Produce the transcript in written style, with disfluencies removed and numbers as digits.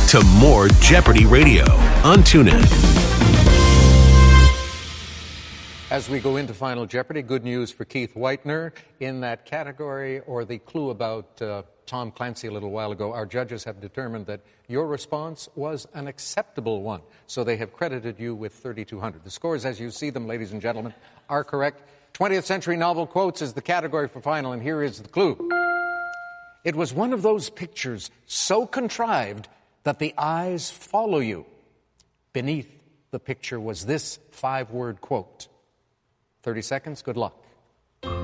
to more Jeopardy Radio on TuneIn. As we go into Final Jeopardy, good news for Keith Whitener. In that category, or the clue about Tom Clancy a little while ago, our judges have determined that your response was an acceptable one. So they have credited you with 3,200. The scores, as you see them, ladies and gentlemen, are correct. 20th century novel quotes is the category for final, and here is the clue. It was one of those pictures so contrived that the eyes follow you. Beneath the picture was this 5-word quote. 30 seconds, good luck.